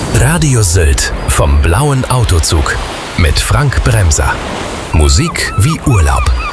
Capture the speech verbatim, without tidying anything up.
Radio Sylt vom blauen Autozug mit Frank Bremser. Musik wie Urlaub.